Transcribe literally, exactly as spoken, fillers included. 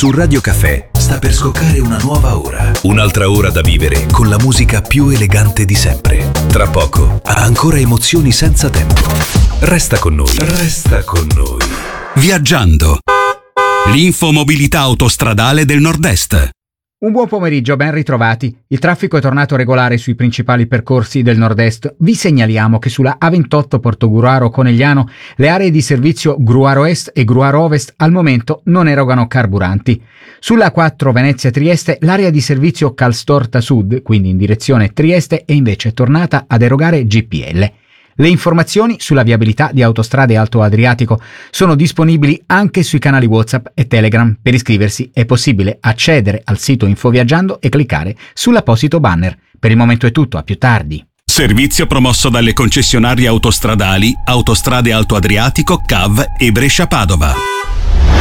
Su Radio Caffè sta per scoccare una nuova ora. Un'altra ora da vivere con la musica più elegante di sempre. Tra poco, ancora emozioni senza tempo. Resta con noi. Resta con noi. Viaggiando. L'infomobilità autostradale del Nord-Est. Un buon pomeriggio, ben ritrovati. Il traffico è tornato regolare sui principali percorsi del nord-est. Vi segnaliamo che sulla A ventotto Portogruaro-Conegliano le aree di servizio Gruaro Est e Gruaro Ovest al momento non erogano carburanti. Sulla A quattro Venezia-Trieste l'area di servizio Calstorta Sud, quindi in direzione Trieste, è invece tornata ad erogare G P L. Le informazioni sulla viabilità di Autostrade Alto Adriatico sono disponibili anche sui canali WhatsApp e Telegram. Per iscriversi è possibile accedere al sito Infoviaggiando e cliccare sull'apposito banner. Per il momento è tutto, a più tardi. Servizio promosso dalle concessionarie autostradali Autostrade Alto Adriatico, C A V e Brescia Padova.